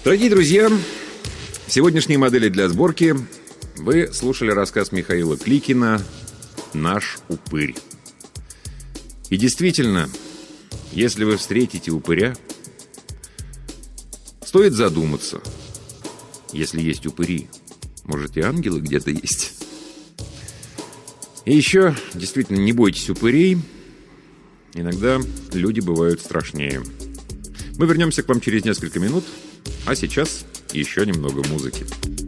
Дорогие друзья, в сегодняшней модели для сборки вы слушали рассказ Михаила Кликина «Наш упырь». И действительно, если вы встретите упыря, стоит задуматься. Если есть упыри, может, и ангелы где-то есть. И еще, действительно, не бойтесь упырей. Иногда люди бывают страшнее. Мы вернемся к вам через несколько минут, а сейчас еще немного музыки.